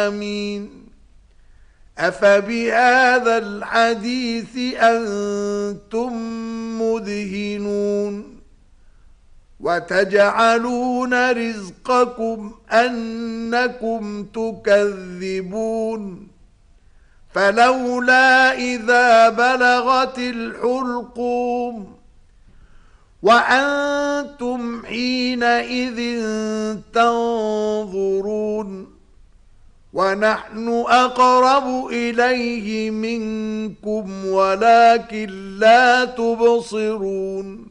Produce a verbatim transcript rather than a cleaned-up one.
آمين. أفبهذا الحديث أنتم مدهنون وتجعلون رزقكم أنكم تكذبون فلولا إذا بلغت الحلقوم وأنتم حينئذ تنظرون ونحن أقرب إليه منكم ولكن لا تبصرون